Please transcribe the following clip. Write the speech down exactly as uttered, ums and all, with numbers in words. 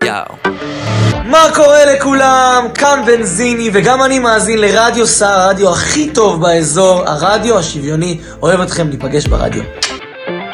יאו. מה קורה לכולם? כאן בנזיני, וגם אני מאזין לרדיו סער, הרדיו הכי טוב באזור, הרדיו השוויוני. אוהב אתכם, ניפגש ברדיו.